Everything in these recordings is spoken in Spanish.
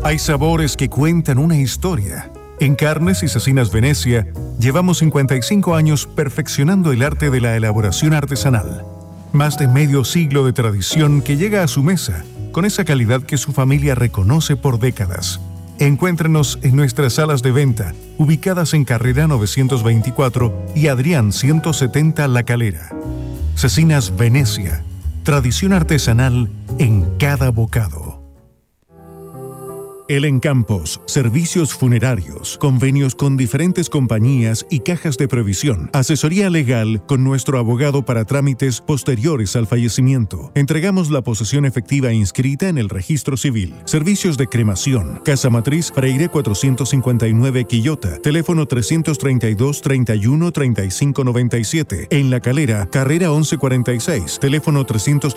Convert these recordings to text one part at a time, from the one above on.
Hay sabores que cuentan una historia. En Carnes y Cecinas Venecia llevamos 55 años perfeccionando el arte de la elaboración artesanal. Más de medio siglo de tradición que llega a su mesa con esa calidad que su familia reconoce por décadas. Encuéntrenos en nuestras salas de venta, ubicadas en Carrera 924 y Adrián 170 La Calera. Cecinas Venecia, tradición artesanal en cada bocado. Elen Campos, servicios funerarios, convenios con diferentes compañías y cajas de previsión, asesoría legal con nuestro abogado para trámites posteriores al fallecimiento. Entregamos la posesión efectiva inscrita en el registro civil. Servicios de cremación, Casa Matriz, Freire 459 Quillota, teléfono 332-31-3597. En La Calera, Carrera 1146, teléfono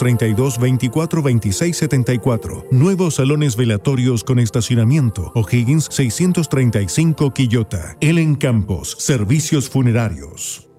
332-24-2674. Nuevos salones velatorios con estacionamiento. O'Higgins 635 Quillota. Elen Campos, servicios funerarios.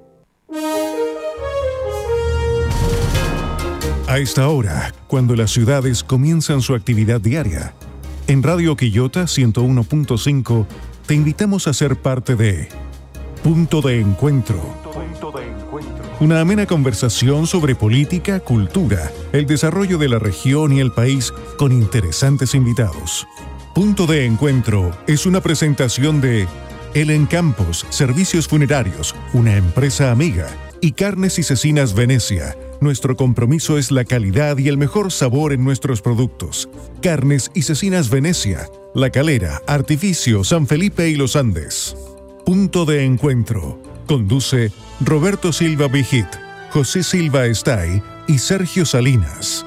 A esta hora, cuando las ciudades comienzan su actividad diaria, en Radio Quillota 101.5 te invitamos a ser parte de Punto de Encuentro. Una amena conversación sobre política, cultura, el desarrollo de la región y el país con interesantes invitados. Punto de Encuentro es una presentación de Elen Campos, Servicios Funerarios, una empresa amiga, y Carnes y Cecinas Venecia. Nuestro compromiso es la calidad y el mejor sabor en nuestros productos. Carnes y Cecinas Venecia, La Calera, Artificio, San Felipe y Los Andes. Punto de Encuentro. Conduce Roberto Silva Vigit, José Silva Estay y Sergio Salinas.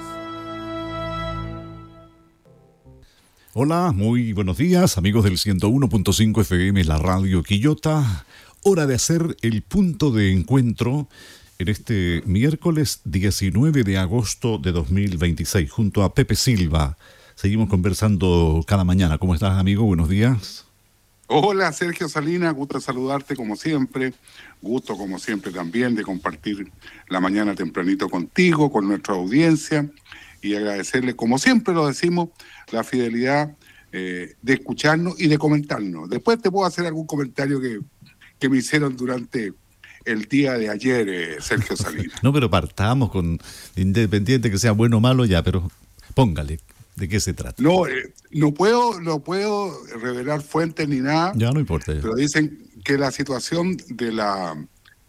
Hola, muy buenos días, amigos del 101.5 FM, la Radio Quillota. Hora de hacer el punto de encuentro en este miércoles 19 de agosto de 2026, junto a Pepe Silva. Seguimos conversando cada mañana. ¿Cómo estás, amigo? Buenos días. Hola, Sergio Salinas, gusto saludarte como siempre. Gusto como siempre también de compartir la mañana tempranito contigo, con nuestra audiencia, y agradecerle, como siempre lo decimos, la fidelidad de escucharnos y de comentarnos. Después te puedo hacer algún comentario que me hicieron durante el día de ayer, Sergio Salinas. No, pero partamos con, independiente que sea bueno o malo ya, pero póngale. ¿De qué se trata? No, no puedo revelar fuentes ni nada. Ya no importa. Pero dicen que la situación de la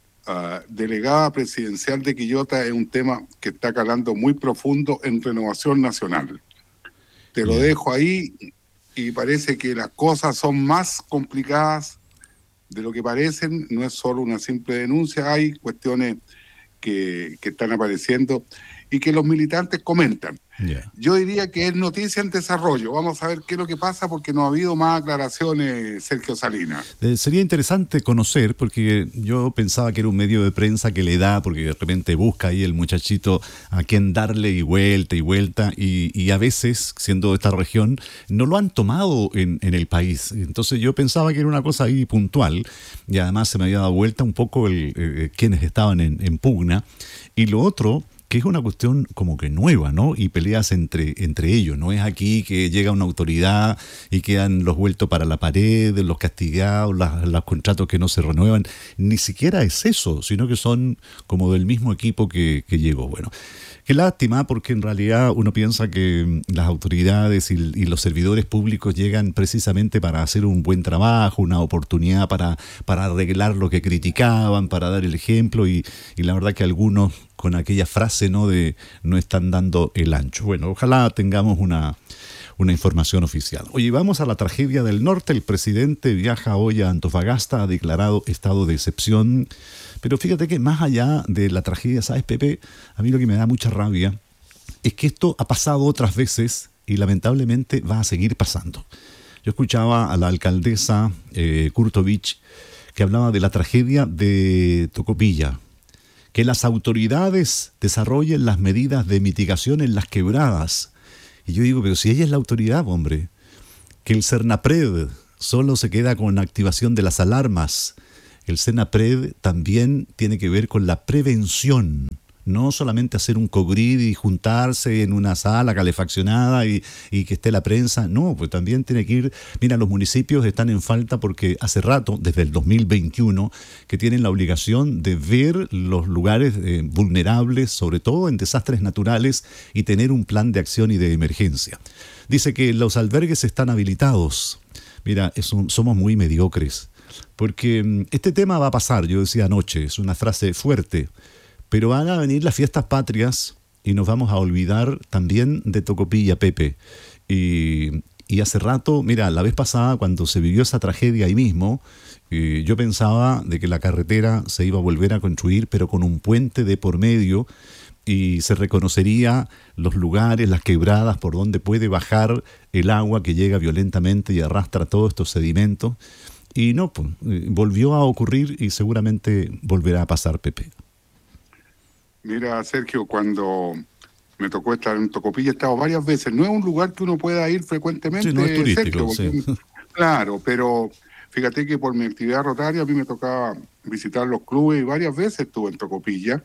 delegada presidencial de Quillota es un tema que está calando muy profundo en Renovación Nacional. Te lo dejo ahí, y parece que las cosas son más complicadas de lo que parecen. No es solo una simple denuncia, hay cuestiones que están apareciendo y que los militantes comentan. Yeah. Yo diría que es noticia en desarrollo. Vamos a ver qué es lo que pasa, porque no ha habido más aclaraciones, Sergio Salinas. Sería interesante conocer, porque yo pensaba que era un medio de prensa que le da, porque de repente busca ahí el muchachito a quien darle y vuelta, y a veces, siendo de esta región, no lo han tomado en el país. Entonces yo pensaba que era una cosa ahí puntual, y además se me había dado vuelta un poco quienes estaban en pugna. Y lo otro, que es una cuestión como que nueva, ¿no? Y peleas entre ellos. No es aquí que llega una autoridad y quedan los vueltos para la pared, los castigados, los contratos que no se renuevan. Ni siquiera es eso, sino que son como del mismo equipo que llegó. Bueno, qué lástima, porque en realidad uno piensa que las autoridades y los servidores públicos llegan precisamente para hacer un buen trabajo, una oportunidad para arreglar lo que criticaban, para dar el ejemplo, y la verdad que algunos con aquella frase, ¿no?, de no están dando el ancho. Bueno, ojalá tengamos una información oficial. Oye, vamos a la tragedia del norte. El presidente viaja hoy a Antofagasta, ha declarado estado de excepción. Pero fíjate que más allá de la tragedia, ¿sabes, Pepe? A mí lo que me da mucha rabia es que esto ha pasado otras veces y lamentablemente va a seguir pasando. Yo escuchaba a la alcaldesa Kurtovich, que hablaba de la tragedia de Tocopilla, que las autoridades desarrollen las medidas de mitigación en las quebradas. Y yo digo, pero si ella es la autoridad, hombre, que el Cernapred solo se queda con activación de las alarmas. El Cernapred también tiene que ver con la prevención, no solamente hacer un cogrid y juntarse en una sala calefaccionada y que esté la prensa, no, pues también tiene que ir, mira, los municipios están en falta porque hace rato, desde el 2021, que tienen la obligación de ver los lugares vulnerables, sobre todo en desastres naturales, y tener un plan de acción y de emergencia. Dice que los albergues están habilitados. Mira, somos muy mediocres, porque este tema va a pasar, yo decía anoche, es una frase fuerte, pero van a venir las fiestas patrias y nos vamos a olvidar también de Tocopilla, Pepe. Y hace rato, mira, la vez pasada cuando se vivió esa tragedia ahí mismo, yo pensaba de que la carretera se iba a volver a construir, pero con un puente de por medio, y se reconocería los lugares, las quebradas por donde puede bajar el agua que llega violentamente y arrastra todos estos sedimentos. Y no, pues, volvió a ocurrir y seguramente volverá a pasar, Pepe. Mira, Sergio, cuando me tocó estar en Tocopilla, he estado varias veces. No es un lugar que uno pueda ir frecuentemente, Sí, no es turístico, Sergio, porque, claro, pero fíjate que por mi actividad rotaria a mí me tocaba visitar los clubes y varias veces estuve en Tocopilla.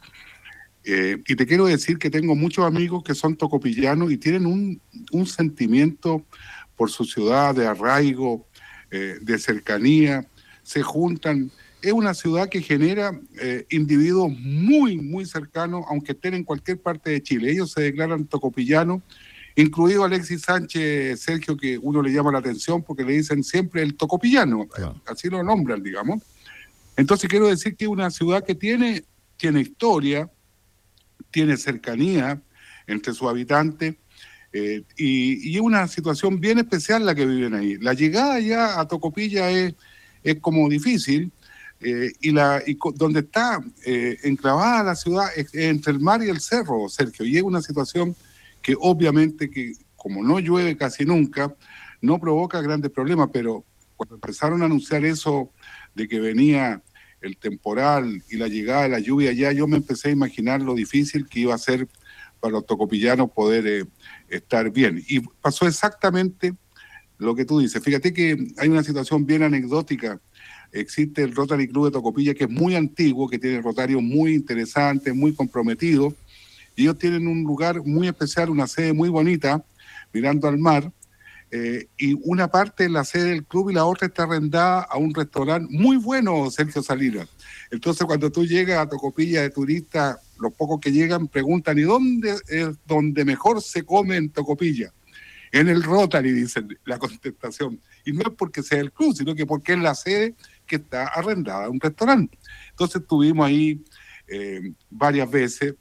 Y te quiero decir que tengo muchos amigos que son tocopillanos y tienen un sentimiento por su ciudad de arraigo, de cercanía, se juntan. Es una ciudad que genera individuos muy, muy cercanos, aunque estén en cualquier parte de Chile. Ellos se declaran tocopillanos, incluido Alexis Sánchez, Sergio, que uno le llama la atención porque le dicen siempre el tocopillano, claro. Así lo nombran, digamos. Entonces quiero decir que es una ciudad que tiene historia, tiene cercanía entre sus habitantes, y es una situación bien especial la que viven ahí. La llegada ya a Tocopilla es como difícil, y donde está enclavada la ciudad es entre el mar y el cerro, Sergio, y es una situación que obviamente, que como no llueve casi nunca, no provoca grandes problemas, pero cuando empezaron a anunciar eso de que venía el temporal y la llegada de la lluvia allá, yo me empecé a imaginar lo difícil que iba a ser para los tocopillanos poder estar bien. Y pasó exactamente lo que tú dices. Fíjate que hay una situación bien anecdótica. Existe el Rotary Club de Tocopilla, que es muy antiguo, que tiene rotarios muy interesantes, muy comprometidos, y ellos tienen un lugar muy especial, una sede muy bonita, mirando al mar, y una parte es la sede del club y la otra está arrendada a un restaurante muy bueno, Sergio Salinas. Entonces, cuando tú llegas a Tocopilla de turista, los pocos que llegan preguntan, ¿y dónde es donde mejor se come en Tocopilla? En el Rotary, dicen la contestación. Y no es porque sea el club, sino que porque es la sede que está arrendada a un restaurante. Entonces, estuvimos ahí varias veces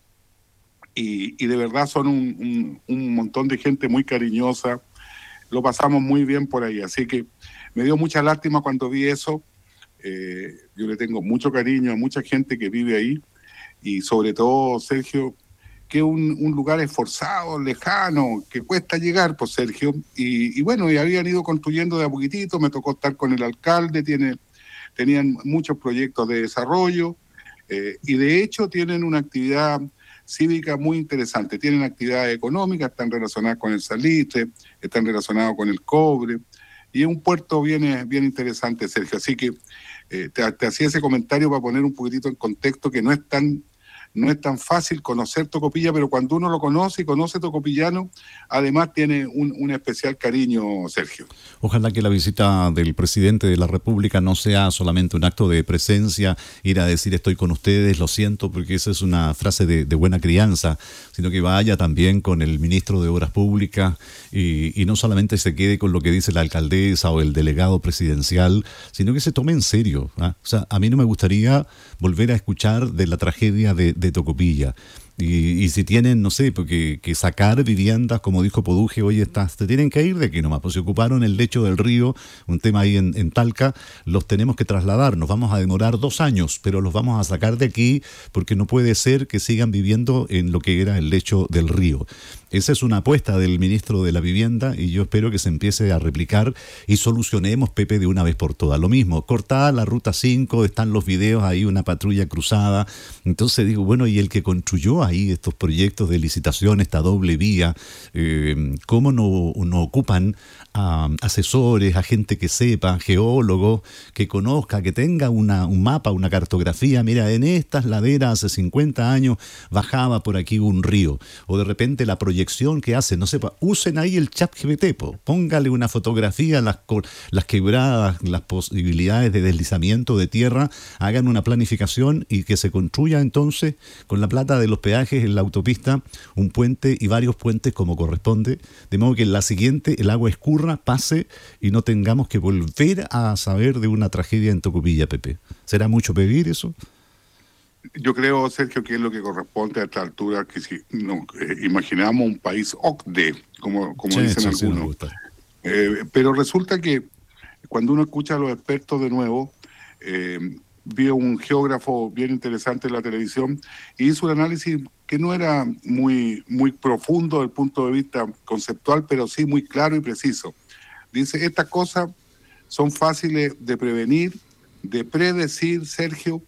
y de verdad son un montón de gente muy cariñosa. Lo pasamos muy bien por ahí, así que me dio mucha lástima cuando vi eso. Yo le tengo mucho cariño a mucha gente que vive ahí, y sobre todo, Sergio, que es un lugar esforzado, lejano, que cuesta llegar, pues, Sergio, y bueno, y habían ido construyendo de a poquitito. Me tocó estar con el alcalde, tenían muchos proyectos de desarrollo, y de hecho tienen una actividad cívica muy interesante, tienen actividades económicas, están relacionadas con el salitre, están relacionados con el cobre, y es un puerto bien interesante, Sergio. Así que te hacía ese comentario para poner un poquitito en contexto que no es tan fácil conocer Tocopilla, pero cuando uno lo conoce y conoce tocopillano, además tiene un especial cariño, Sergio. Ojalá que la visita del presidente de la República no sea solamente un acto de presencia, ir a decir estoy con ustedes, lo siento, porque esa es una frase de buena crianza, sino que vaya también con el ministro de Obras Públicas y no solamente se quede con lo que dice la alcaldesa o el delegado presidencial, sino que se tome en serio, ¿eh? O sea, a mí no me gustaría volver a escuchar de la tragedia de Tocopilla. Y si tienen, no sé, porque que sacar viviendas, como dijo Poduje, oye, te tienen que ir de aquí nomás, pues se ocuparon el lecho del río, un tema ahí en Talca, los tenemos que trasladar, nos vamos a demorar 2 años, pero los vamos a sacar de aquí porque no puede ser que sigan viviendo en lo que era el lecho del río. Esa es una apuesta del ministro de la Vivienda y yo espero que se empiece a replicar y solucionemos, Pepe, de una vez por todas. Lo mismo, cortada la ruta 5, están los videos ahí, una patrulla cruzada. Entonces digo, bueno, ¿y el que construyó ahí ahí estos proyectos de licitación, esta doble vía, cómo no ocupan a asesores, a gente que sepa, geólogos, que conozca, que tenga un mapa, una cartografía. Mira, en estas laderas hace 50 años bajaba por aquí un río, o de repente la proyección que hacen, no sepa, usen ahí el ChatGPT, póngale una fotografía, las quebradas, las posibilidades de deslizamiento de tierra, hagan una planificación y que se construya entonces con la plata de los peajes en la autopista un puente y varios puentes como corresponde, de modo que en la siguiente el agua escurra, pase y no tengamos que volver a saber de una tragedia en Tocopilla, Pepe. ¿Será mucho pedir eso? Yo creo, Sergio, que es lo que corresponde a esta altura, que si imaginamos un país OCDE, como sí, dicen algunos. Pero resulta que cuando uno escucha a los expertos de nuevo, vi un geógrafo bien interesante en la televisión y hizo un análisis que no era muy profundo desde el punto de vista conceptual, pero sí muy claro y preciso. Dice, estas cosas son fáciles de prevenir, de predecir, Sergio,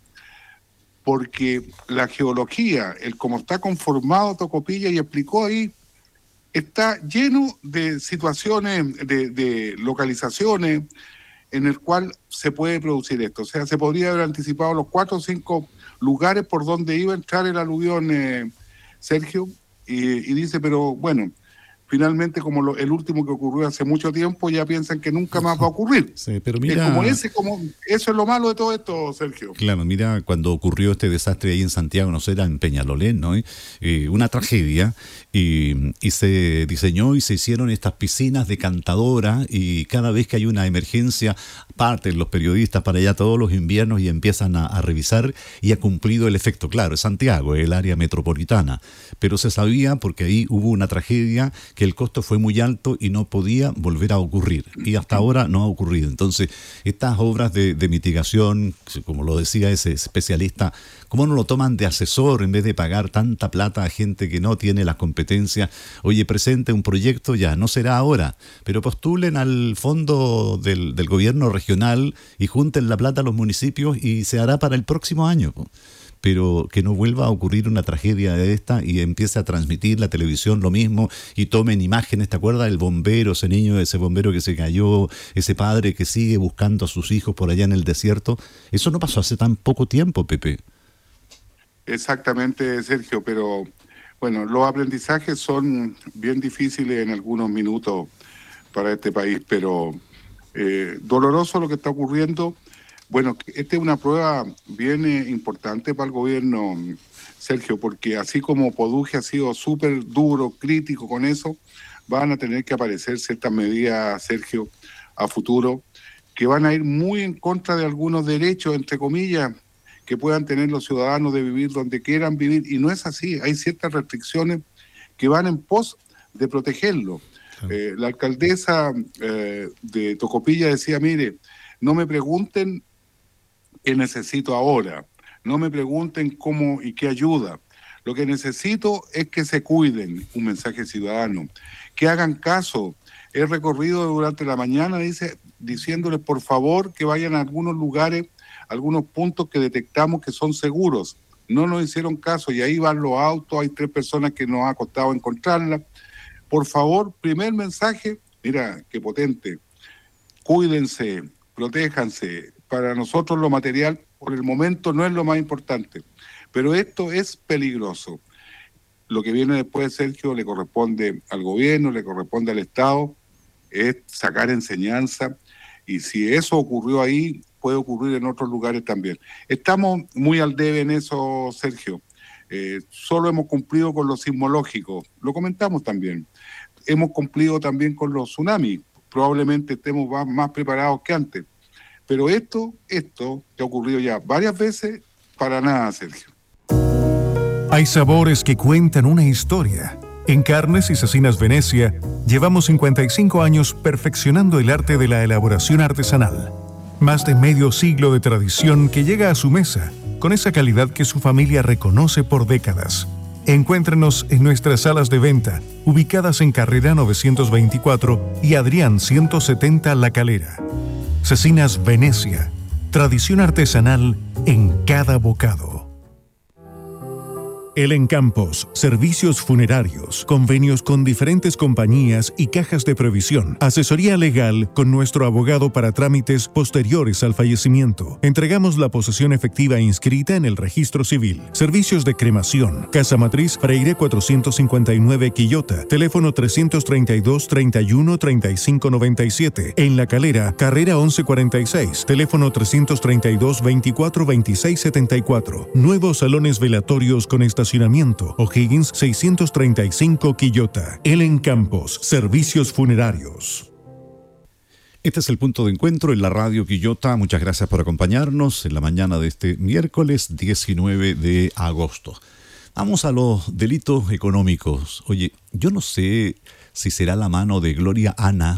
porque la geología, el cómo está conformado Tocopilla, y explicó ahí, está lleno de situaciones, de localizaciones en el cual se puede producir esto. O sea, se podría haber anticipado los 4 o 5 lugares por donde iba a entrar el aluvión, Sergio, y dice, pero bueno, finalmente como el último que ocurrió hace mucho tiempo, ya piensan que nunca más va a ocurrir. Sí, pero mira, eso es lo malo de todo esto, Sergio. Claro, mira, cuando ocurrió este desastre ahí en Santiago, no sé, era en Peñalolén, ¿no? Una tragedia, y se diseñó y se hicieron estas piscinas decantadoras, y cada vez que hay una emergencia, parten los periodistas para allá todos los inviernos y empiezan a revisar, y ha cumplido el efecto. Claro, es Santiago, es el área metropolitana, pero se sabía porque ahí hubo una tragedia que el costo fue muy alto y no podía volver a ocurrir, y hasta ahora no ha ocurrido. Entonces, estas obras de mitigación, como lo decía ese especialista, ¿cómo no lo toman de asesor en vez de pagar tanta plata a gente que no tiene las competencias? Oye, presente un proyecto, ya, no será ahora, pero postulen al fondo del gobierno regional y junten la plata a los municipios y se hará para el próximo año. Pero que no vuelva a ocurrir una tragedia de esta y empiece a transmitir la televisión lo mismo y tomen imágenes. ¿Te acuerdas del bombero, ese bombero que se cayó, ese padre que sigue buscando a sus hijos por allá en el desierto? Eso no pasó hace tan poco tiempo, Pepe. Exactamente, Sergio, pero bueno, los aprendizajes son bien difíciles en algunos minutos para este país, pero doloroso lo que está ocurriendo. Bueno, esta es una prueba bien importante para el gobierno, Sergio, porque así como Poduje ha sido súper duro, crítico con eso, van a tener que aparecer ciertas medidas, Sergio, a futuro, que van a ir muy en contra de algunos derechos, entre comillas, que puedan tener los ciudadanos de vivir donde quieran vivir, y no es así. Hay ciertas restricciones que van en pos de protegerlo. La alcaldesa de Tocopilla decía, mire, no me pregunten qué necesito ahora, no me pregunten cómo y qué ayuda. Lo que necesito es que se cuiden, un mensaje ciudadano, que hagan caso. He recorrido durante la mañana, diciéndoles por favor que vayan a algunos lugares, algunos puntos que detectamos que son seguros. No nos hicieron caso y ahí van los autos, hay 3 personas que nos ha costado encontrarlas. Por favor, primer mensaje, mira, qué potente, cuídense, protéjanse. Para nosotros lo material por el momento no es lo más importante, pero esto es peligroso. Lo que viene después, Sergio, le corresponde al gobierno, le corresponde al Estado, es sacar enseñanza, y si eso ocurrió ahí, puede ocurrir en otros lugares también. Estamos muy al debe en eso, Sergio. Solo hemos cumplido con lo sismológico, lo comentamos también. Hemos cumplido también con los tsunamis, probablemente estemos más preparados que antes. Pero esto que ha ocurrido ya varias veces, para nada, Sergio. Hay sabores que cuentan una historia. En Carnes y Cecinas Venecia, llevamos 55 años perfeccionando el arte de la elaboración artesanal. Más de medio siglo de tradición que llega a su mesa, con esa calidad que su familia reconoce por décadas. Encuéntrenos en nuestras salas de venta, ubicadas en Carrera 924 y Adrián 170 La Calera. Cecinas Venecia, tradición artesanal en cada bocado. Elen Campos, servicios funerarios, convenios con diferentes compañías y cajas de previsión, asesoría legal con nuestro abogado para trámites posteriores al fallecimiento. Entregamos la posesión efectiva inscrita en el registro civil. Servicios de cremación, Casa Matriz Freire 459 Quillota, teléfono 332 31 35 97. En La Calera, carrera 1146, teléfono 332 24 26 74. Nuevos salones velatorios con estacionamiento. O'Higgins 635 Quillota. Elen Campos, servicios funerarios. Este es el punto de encuentro en la radio Quillota. Muchas gracias por acompañarnos en la mañana de este miércoles 19 de agosto. Vamos a los delitos económicos. Oye, yo no sé si será la mano de Gloria Ana,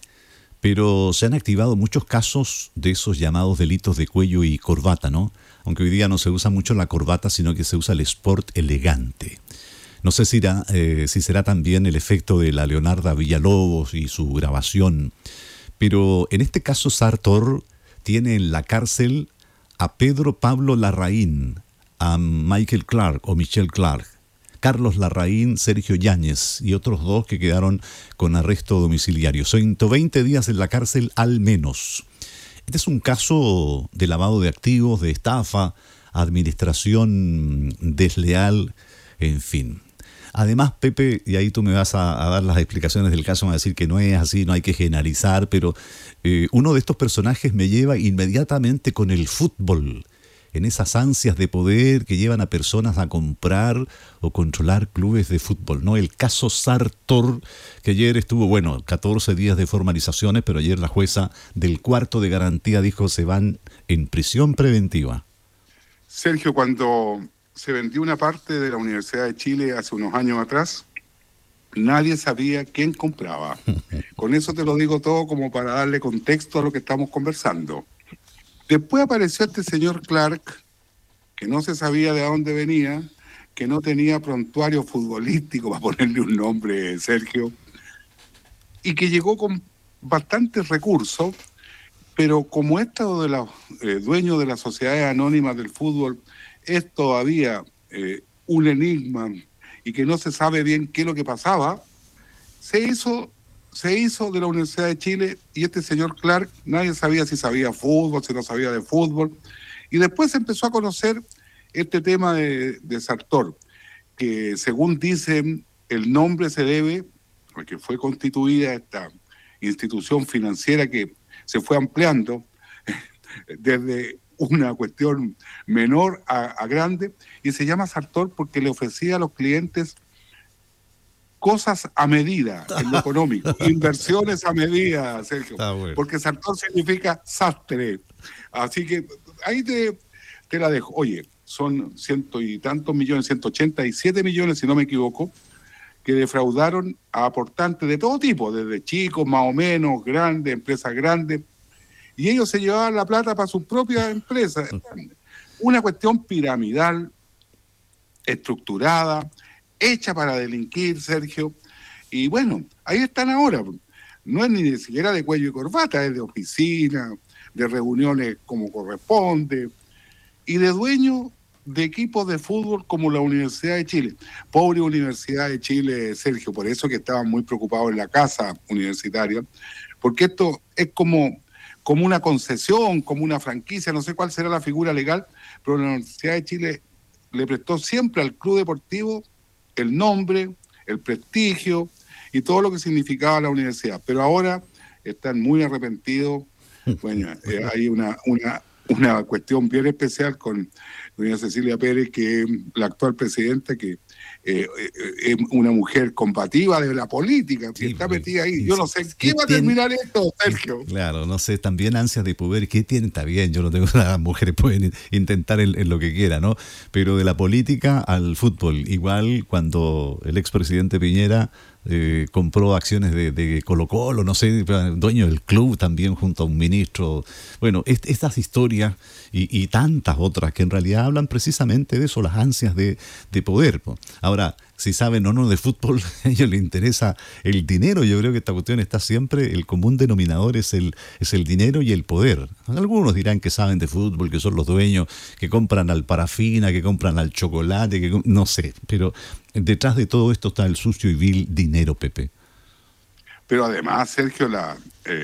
pero se han activado muchos casos de esos llamados delitos de cuello y corbata, ¿no? Aunque hoy día no se usa mucho la corbata, sino que se usa el sport elegante. No sé si será también el efecto de la Leonarda Villalobos y su grabación, pero en este caso Sartor tiene en la cárcel a Pedro Pablo Larraín, a Michael Clark o Michelle Clark, Carlos Larraín, Sergio Yáñez y otros 2 que quedaron con arresto domiciliario. 120 días en la cárcel al menos. Este es un caso de lavado de activos, de estafa, administración desleal, en fin. Además, Pepe, y ahí tú me vas a dar las explicaciones del caso, me vas a decir que no es así, no hay que generalizar, pero uno de estos personajes me lleva inmediatamente con el fútbol, en esas ansias de poder que llevan a personas a comprar o controlar clubes de fútbol, ¿no? El caso Sartor, que ayer estuvo, 14 días de formalizaciones, pero ayer la jueza del cuarto de garantía dijo se van en prisión preventiva. Sergio, cuando se vendió una parte de la Universidad de Chile hace unos años atrás, nadie sabía quién compraba. Con eso te lo digo todo como para darle contexto a lo que estamos conversando. Después apareció este señor Clark, que no se sabía de dónde venía, que no tenía prontuario futbolístico, para ponerle un nombre, Sergio, y que llegó con bastantes recursos, pero como esto de los dueños de las sociedades anónimas del fútbol es todavía un enigma y que no se sabe bien qué es lo que pasaba, se hizo de la Universidad de Chile y este señor Clark, nadie sabía si sabía fútbol, si no sabía de fútbol, y después se empezó a conocer este tema de Sartor, que según dicen el nombre se debe a que fue constituida esta institución financiera que se fue ampliando desde una cuestión menor a grande, y se llama Sartor porque le ofrecía a los clientes cosas a medida en lo económico, inversiones a medida, Sergio, bueno. Porque Sartor significa sastre. Así que ahí te la dejo. Oye, son 100 y tantos millones, 187 millones, si no me equivoco, que defraudaron a aportantes de todo tipo, desde chicos, más o menos, grandes, empresas grandes, y ellos se llevaban la plata para sus propias empresas. Una cuestión piramidal, estructurada, hecha para delinquir, Sergio, y bueno, ahí están ahora. No es ni siquiera de cuello y corbata, es de oficina, de reuniones como corresponde, y de dueño de equipos de fútbol como la Universidad de Chile. Pobre Universidad de Chile, Sergio, por eso que estaban muy preocupados en la casa universitaria, porque esto es como una concesión, como una franquicia, no sé cuál será la figura legal, pero la Universidad de Chile le prestó siempre al club deportivo el nombre, el prestigio y todo lo que significaba la universidad. Pero ahora están muy arrepentidos. Bueno, hay una cuestión bien especial con doña Cecilia Pérez, que es la actual presidenta, que es una mujer combativa de la política, que está metida ahí. Yo no sé qué va a terminar esto, Sergio. Claro, no sé, también ansias de poder, ¿qué tienen? Está bien, yo no tengo nada, mujeres pueden intentar en lo que quieran, ¿no? Pero de la política al fútbol, igual cuando el expresidente Piñera compró acciones de Colo-Colo, no sé, dueño del club también junto a un ministro. Bueno, estas historias y tantas otras que en realidad hablan precisamente de eso, las ansias de poder. Ahora, si saben o no de fútbol, a ellos les interesa el dinero. Yo creo que esta cuestión está siempre, el común denominador es el dinero y el poder. Algunos dirán que saben de fútbol, que son los dueños, que compran al parafina, que compran al chocolate, no sé, pero detrás de todo esto está el sucio y vil dinero, Pepe. Pero además, Sergio, la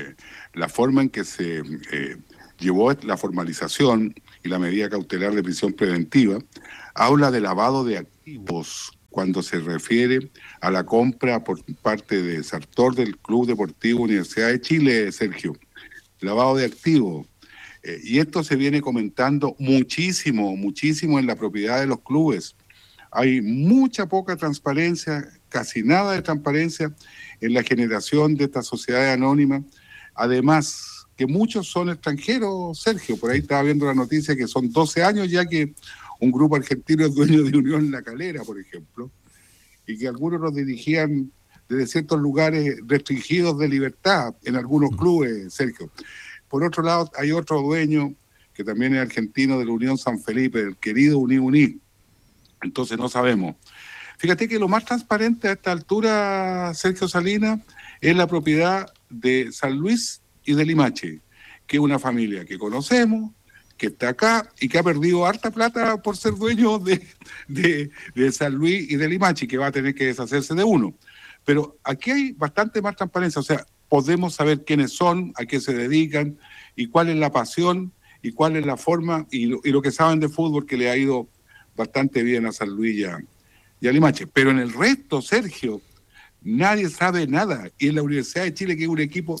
forma en que se llevó la formalización y la medida cautelar de prisión preventiva habla de lavado de activos cuando se refiere a la compra por parte de Sartor del Club Deportivo Universidad de Chile, Sergio. Lavado de activos. Y esto se viene comentando muchísimo en la propiedad de los clubes. Hay mucha poca transparencia, casi nada de transparencia en la generación de estas sociedades anónimas. Además, que muchos son extranjeros, Sergio. Por ahí estaba viendo la noticia que son 12 años ya que un grupo argentino es dueño de Unión La Calera, por ejemplo, y que algunos los dirigían desde ciertos lugares restringidos de libertad en algunos clubes, Sergio. Por otro lado, hay otro dueño que también es argentino de la Unión San Felipe, el querido Uní. Entonces no sabemos. Fíjate que lo más transparente a esta altura, Sergio Salinas, es la propiedad de San Luis y de Limache, que es una familia que conocemos, que está acá y que ha perdido harta plata por ser dueño de San Luis y de Limache, que va a tener que deshacerse de uno. Pero aquí hay bastante más transparencia, o sea, podemos saber quiénes son, a qué se dedican y cuál es la pasión y cuál es la forma y lo que saben de fútbol, que le ha ido bastante bien a San Luis y a Limache. Pero en el resto, Sergio, nadie sabe nada. Y en la Universidad de Chile, que es un equipo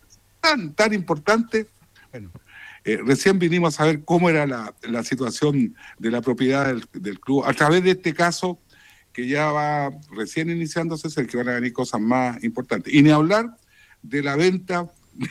tan importante, bueno, recién vinimos a saber cómo era la situación de la propiedad del club a través de este caso que ya va recién iniciándose, Sergio, van a venir cosas más importantes. Y ni hablar de la venta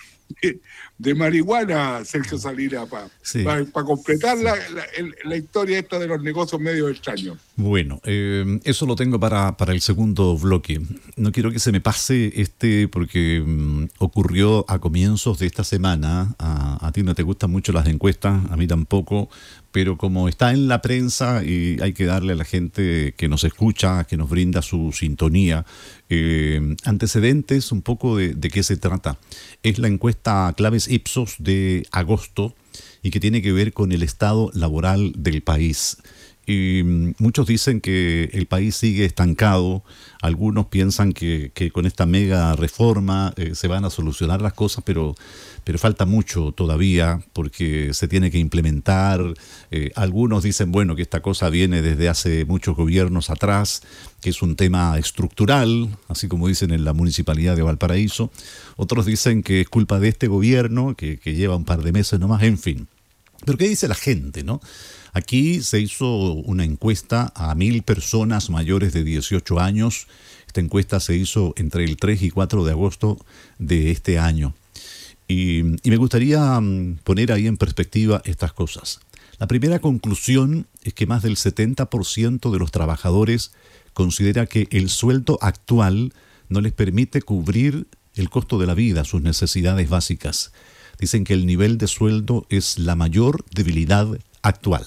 de marihuana, Sergio Salinas, para completar la historia esta de los negocios medio extraños. Bueno, eso lo tengo para el segundo bloque. No quiero que se me pase porque ocurrió a comienzos de esta semana. A ti no te gustan mucho las encuestas, a mí tampoco, pero como está en la prensa y hay que darle a la gente que nos escucha, que nos brinda su sintonía, antecedentes un poco de qué se trata. Es la encuesta Claves Ipsos de agosto y que tiene que ver con el estado laboral del país. Y muchos dicen que el país sigue estancado, algunos piensan que con esta mega reforma se van a solucionar las cosas, pero falta mucho todavía porque se tiene que implementar. Algunos dicen, bueno, que esta cosa viene desde hace muchos gobiernos atrás, que es un tema estructural, así como dicen en la Municipalidad de Valparaíso. Otros dicen que es culpa de este gobierno, que lleva un par de meses nomás, en fin. Pero ¿qué dice la gente, no? Aquí se hizo una encuesta a 1.000 personas mayores de 18 años. Esta encuesta se hizo entre el 3 y 4 de agosto de este año. Y me gustaría poner ahí en perspectiva estas cosas. La primera conclusión es que más del 70% de los trabajadores considera que el sueldo actual no les permite cubrir el costo de la vida, sus necesidades básicas. Dicen que el nivel de sueldo es la mayor debilidad actual.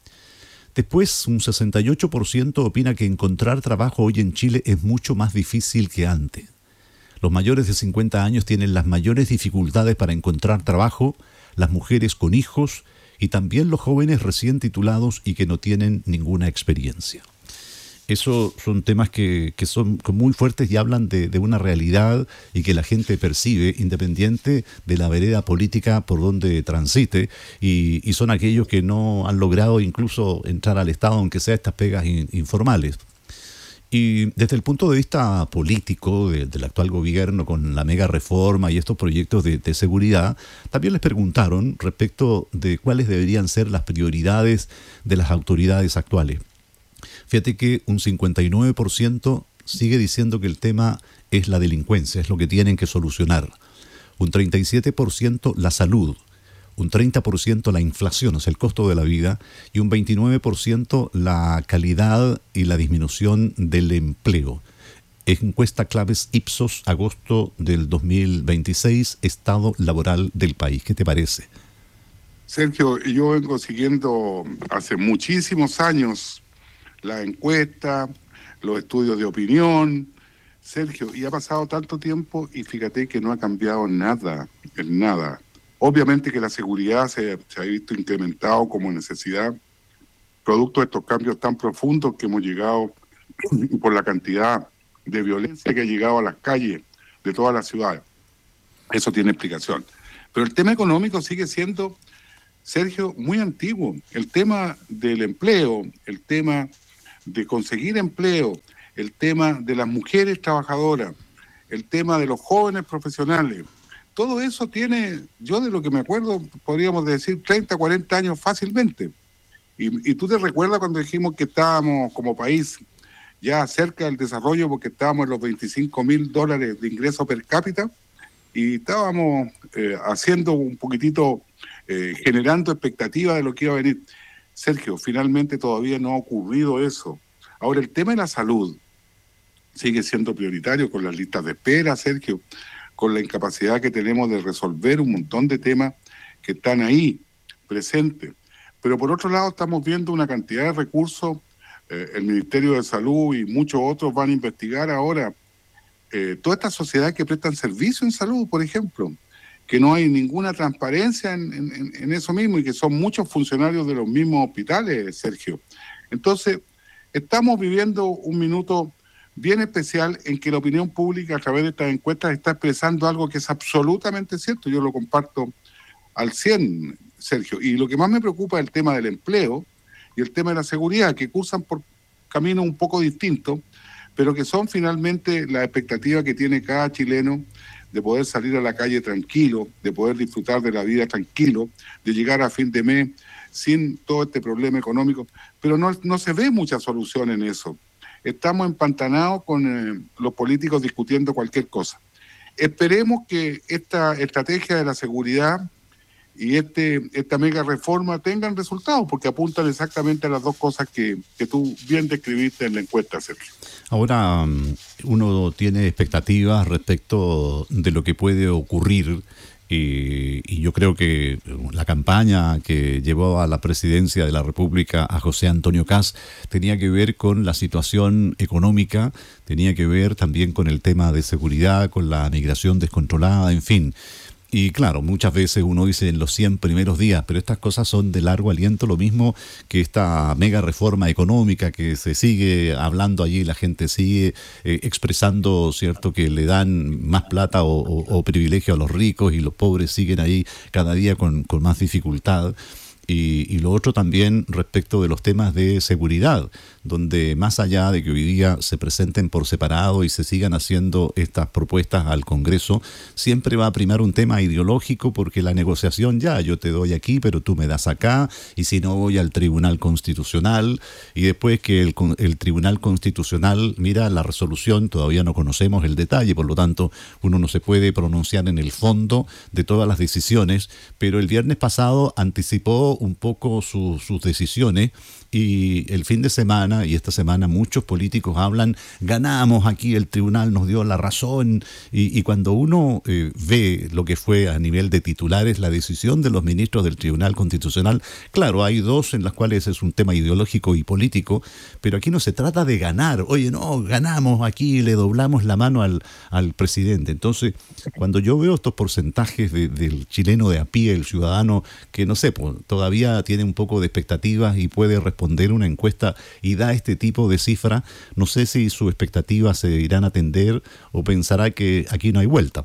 Después, un 68% opina que encontrar trabajo hoy en Chile es mucho más difícil que antes. Los mayores de 50 años tienen las mayores dificultades para encontrar trabajo, las mujeres con hijos y también los jóvenes recién titulados y que no tienen ninguna experiencia. Esos son temas que son muy fuertes y hablan de una realidad y que la gente percibe independiente de la vereda política por donde transite y son aquellos que no han logrado incluso entrar al Estado, aunque sea estas pegas informales. Y desde el punto de vista político del actual gobierno con la mega reforma y estos proyectos de seguridad, también les preguntaron respecto de cuáles deberían ser las prioridades de las autoridades actuales. Fíjate que un 59% sigue diciendo que el tema es la delincuencia, es lo que tienen que solucionar. Un 37% la salud, un 30% la inflación, o sea, el costo de la vida, y un 29% la calidad y la disminución del empleo. Encuesta Claves Ipsos, agosto del 2026, estado laboral del país. ¿Qué te parece? Sergio, yo vengo siguiendo hace muchísimos años la encuesta, los estudios de opinión, Sergio, y ha pasado tanto tiempo y fíjate que no ha cambiado nada, en nada. Obviamente que la seguridad se ha visto incrementado como necesidad, producto de estos cambios tan profundos que hemos llegado por la cantidad de violencia que ha llegado a las calles de todas las ciudades. Eso tiene explicación. Pero el tema económico sigue siendo, Sergio, muy antiguo. El tema del empleo, el tema de conseguir empleo, el tema de las mujeres trabajadoras, el tema de los jóvenes profesionales, todo eso tiene, yo de lo que me acuerdo, podríamos decir 30, 40 años fácilmente. Y tú te recuerdas cuando dijimos que estábamos como país ya cerca del desarrollo porque estábamos en los $25.000 de ingreso per cápita y estábamos haciendo un poquitito, generando expectativas de lo que iba a venir. Sergio, finalmente todavía no ha ocurrido eso. Ahora, el tema de la salud sigue siendo prioritario con las listas de espera, Sergio, con la incapacidad que tenemos de resolver un montón de temas que están ahí, presentes. Pero por otro lado estamos viendo una cantidad de recursos, el Ministerio de Salud y muchos otros van a investigar ahora todas estas sociedades que prestan servicio en salud, por ejemplo, que no hay ninguna transparencia en eso mismo y que son muchos funcionarios de los mismos hospitales, Sergio. Entonces, estamos viviendo un minuto bien especial en que la opinión pública a través de estas encuestas está expresando algo que es absolutamente cierto. Yo lo comparto al 100, Sergio. Y lo que más me preocupa es el tema del empleo y el tema de la seguridad, que cursan por caminos un poco distintos, pero que son finalmente la expectativa que tiene cada chileno de poder salir a la calle tranquilo, de poder disfrutar de la vida tranquilo, de llegar a fin de mes sin todo este problema económico. Pero no se ve mucha solución en eso. Estamos empantanados con los políticos discutiendo cualquier cosa. Esperemos que esta estrategia de la seguridad y esta mega reforma tengan resultados, porque apuntan exactamente a las dos cosas que tú bien describiste en la encuesta, Sergio. Ahora, uno tiene expectativas respecto de lo que puede ocurrir. Y yo creo que la campaña que llevó a la presidencia de la República a José Antonio Kast tenía que ver con la situación económica, tenía que ver también con el tema de seguridad, con la migración descontrolada, en fin. Y claro, muchas veces uno dice en los 100 primeros días, pero estas cosas son de largo aliento, lo mismo que esta mega reforma económica que se sigue hablando allí, la gente sigue expresando, ¿cierto?, que le dan más plata o privilegio a los ricos y los pobres siguen ahí cada día con más dificultad. Y lo otro también respecto de los temas de seguridad, donde más allá de que hoy día se presenten por separado y se sigan haciendo estas propuestas al Congreso, siempre va a primar un tema ideológico porque la negociación ya, yo te doy aquí, pero tú me das acá, y si no voy al Tribunal Constitucional, y después que el Tribunal Constitucional, mira, la resolución, todavía no conocemos el detalle, por lo tanto, uno no se puede pronunciar en el fondo de todas las decisiones, pero el viernes pasado anticipó un poco sus decisiones y el fin de semana y esta semana muchos políticos hablan, ganamos aquí, el tribunal nos dio la razón y cuando uno ve lo que fue a nivel de titulares la decisión de los ministros del Tribunal Constitucional, claro, hay dos en las cuales es un tema ideológico y político, pero aquí no se trata de ganar, oye, no, ganamos aquí, le doblamos la mano al presidente. Entonces, cuando yo veo estos porcentajes del chileno de a pie, el ciudadano que no sé, pues, todavía tiene un poco de expectativas y puede responder una encuesta y da este tipo de cifra, no sé si sus expectativas se irán a atender o pensará que aquí no hay vuelta.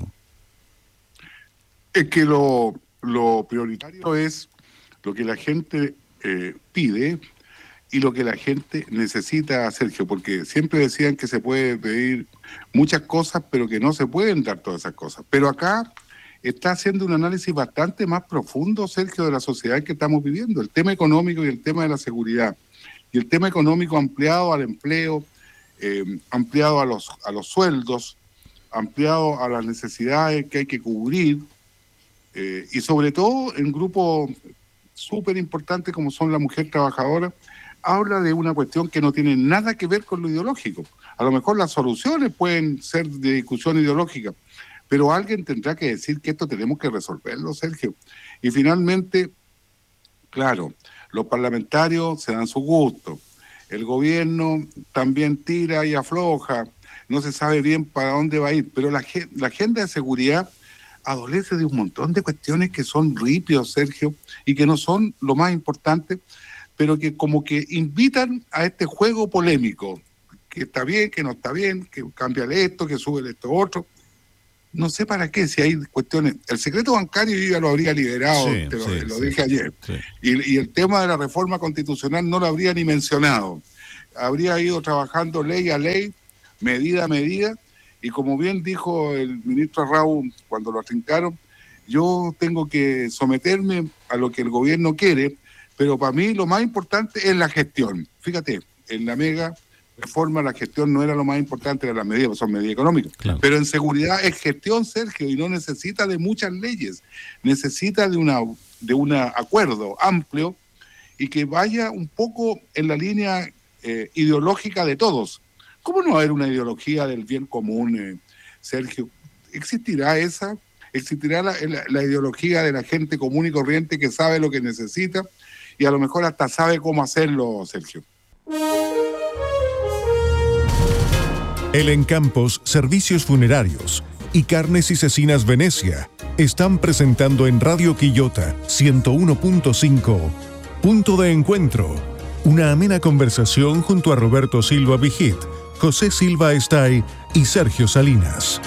Es que lo prioritario es lo que la gente pide y lo que la gente necesita, Sergio, porque siempre decían que se puede pedir muchas cosas, pero que no se pueden dar todas esas cosas. Pero acá está haciendo un análisis bastante más profundo, Sergio, de la sociedad que estamos viviendo, el tema económico y el tema de la seguridad. Y el tema económico ampliado al empleo, ampliado a los sueldos, ampliado a las necesidades que hay que cubrir, y sobre todo en grupos súper importantes como son la mujer trabajadora, habla de una cuestión que no tiene nada que ver con lo ideológico. A lo mejor las soluciones pueden ser de discusión ideológica, pero alguien tendrá que decir que esto tenemos que resolverlo, Sergio. Y finalmente, claro, los parlamentarios se dan su gusto. El gobierno también tira y afloja, no se sabe bien para dónde va a ir, pero la agenda de seguridad adolece de un montón de cuestiones que son ripios, Sergio, y que no son lo más importante, pero que como que invitan a este juego polémico, que está bien, que no está bien, que cámbiale esto, que sube esto otro. No sé para qué, si hay cuestiones. El secreto bancario yo ya lo habría liberado, lo dije ayer. Sí. Y el tema de la reforma constitucional no lo habría ni mencionado. Habría ido trabajando ley a ley, medida a medida, y como bien dijo el ministro Raúl cuando lo atrincaron, yo tengo que someterme a lo que el gobierno quiere, pero para mí lo más importante es la gestión. Fíjate, en la mega reforma la gestión no era lo más importante, eran las medidas, pues son medidas económicas. Claro. Pero en seguridad es gestión, Sergio, y no necesita de muchas leyes, necesita de un acuerdo amplio y que vaya un poco en la línea ideológica de todos. ¿Cómo no va a haber una ideología del bien común, Sergio? ¿Existirá esa? ¿Existirá la ideología de la gente común y corriente que sabe lo que necesita y a lo mejor hasta sabe cómo hacerlo, Sergio? El Encampos Servicios Funerarios y Carnes y Cecinas Venecia están presentando en Radio Quillota 101.5 Punto de Encuentro, una amena conversación junto a Roberto Silva Vigit, José Silva Estay y Sergio Salinas.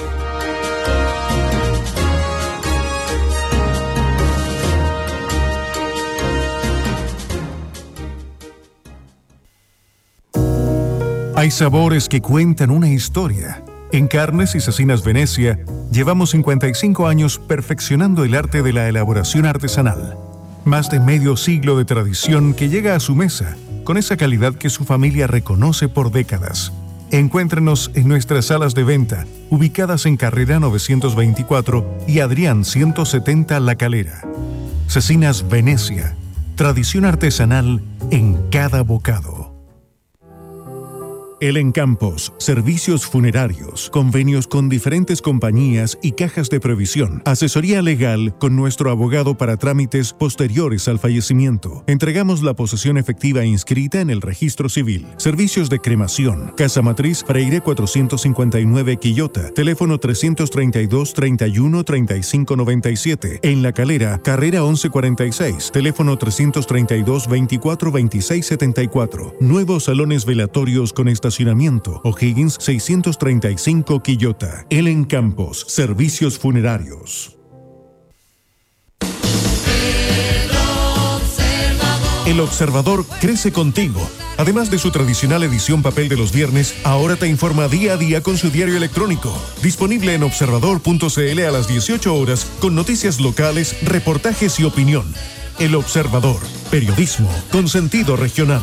Hay sabores que cuentan una historia. En Carnes y Cecinas Venecia llevamos 55 años perfeccionando el arte de la elaboración artesanal. Más de medio siglo de tradición que llega a su mesa con esa calidad que su familia reconoce por décadas. Encuéntrenos en nuestras salas de venta, ubicadas en Carrera 924 y Adrián 170 La Calera. Cecinas Venecia, tradición artesanal en cada bocado. El Encampos, servicios funerarios, convenios con diferentes compañías y cajas de previsión, asesoría legal con nuestro abogado para trámites posteriores al fallecimiento. Entregamos la posesión efectiva inscrita en el registro civil. Servicios de cremación. Casa Matriz Freire 459 Quillota. Teléfono 332 31 35 97. En La Calera, Carrera 1146. Teléfono 332 24 26 74. Nuevos salones velatorios con estacionamiento. O'Higgins 635 Quillota. El Encampos, servicios funerarios. El Observador crece contigo. Además de su tradicional edición papel de los viernes, ahora te informa día a día con su diario electrónico. Disponible en observador.cl a las 18 horas con noticias locales, reportajes y opinión. El Observador, periodismo con sentido regional.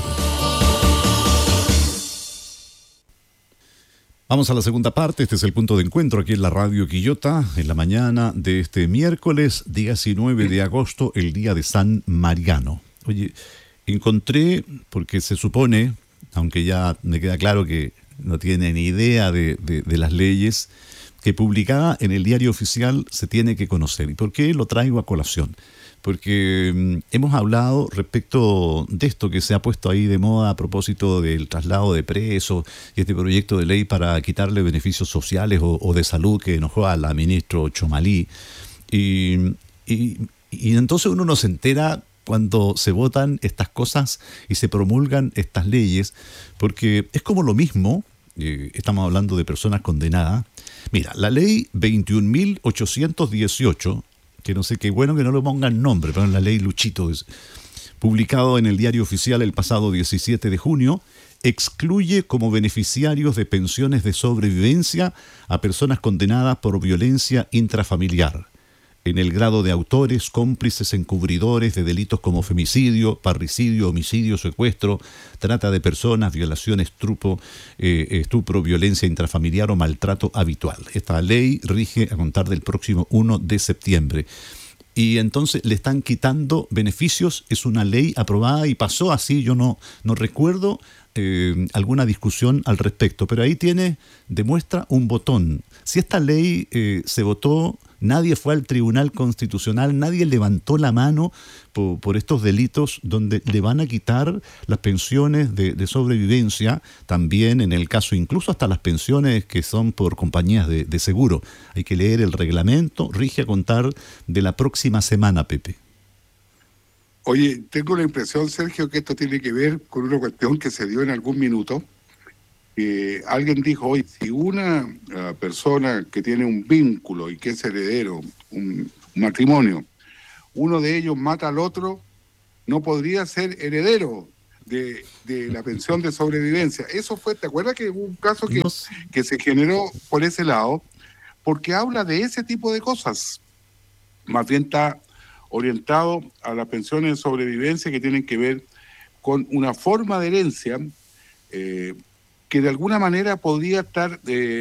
Vamos a la segunda parte. Este es el punto de encuentro aquí en la Radio Quillota, en la mañana de este miércoles 19 de agosto, el día de San Mariano. Oye, encontré, porque se supone, aunque ya me queda claro que no tiene ni idea de las leyes, que publicada en el diario oficial se tiene que conocer. ¿Y por qué lo traigo a colación? Porque hemos hablado respecto de esto que se ha puesto ahí de moda a propósito del traslado de presos y este proyecto de ley para quitarle beneficios sociales o de salud que enojó a la ministra Chomalí. Y entonces uno no se entera cuando se votan estas cosas y se promulgan estas leyes, porque es como lo mismo, estamos hablando de personas condenadas. Mira, la ley 21.818, que no sé, qué bueno que no le pongan nombre, pero en la ley Luchito, publicado en el diario oficial el pasado 17 de junio, excluye como beneficiarios de pensiones de sobrevivencia a personas condenadas por violencia intrafamiliar, en el grado de autores, cómplices, encubridores de delitos como femicidio, parricidio, homicidio, secuestro, trata de personas, violación, estupro, violencia intrafamiliar o maltrato habitual. Esta ley rige a contar del próximo 1 de septiembre. Y entonces le están quitando beneficios. Es una ley aprobada y pasó así. Yo no recuerdo alguna discusión al respecto, pero ahí demuestra un botón. Si esta ley se votó Nadie fue al Tribunal Constitucional, nadie levantó la mano por estos delitos donde le van a quitar las pensiones de sobrevivencia, también en el caso incluso hasta las pensiones que son por compañías de seguro. Hay que leer el reglamento, rige a contar de la próxima semana, Pepe. Oye, tengo la impresión, Sergio, que esto tiene que ver con una cuestión que se dio en algún minuto. Alguien dijo, oye, si una persona que tiene un vínculo y que es heredero, un matrimonio, uno de ellos mata al otro, no podría ser heredero de la pensión de sobrevivencia. Eso fue, ¿te acuerdas que hubo un caso que se generó por ese lado? Porque habla de ese tipo de cosas. Más bien está orientado a las pensiones de sobrevivencia que tienen que ver con una forma de herencia que de alguna manera podría estar